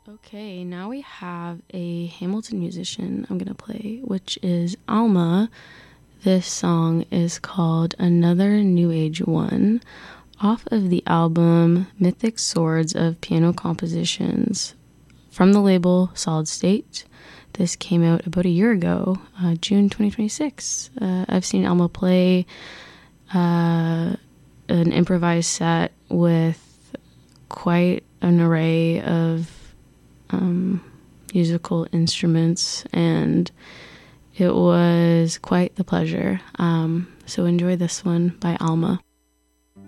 Okay, now we have a Hamilton musician I'm gonna play, which is Alma. This song is called Another New Age One, off of the album Mythic Swords of Piano Compositions from the label Solid State. This came out about a year ago, June 2026. I've seen Alma play an improvised set with quite an array of musical instruments, and it was quite the pleasure. So enjoy this one by Alma.